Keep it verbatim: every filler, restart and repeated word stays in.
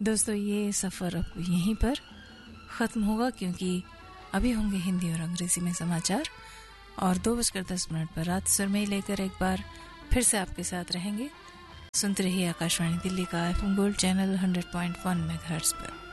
दोस्तों ये सफ़र अब यहीं पर ख़त्म होगा, क्योंकि अभी होंगे हिंदी और अंग्रेज़ी में समाचार और दो बजकर दस मिनट पर रात सुरमई लेकर एक बार फिर से आपके साथ रहेंगे। सुनते रहिए आकाशवाणी दिल्ली का FM gold channel hundred point one megahertz पर।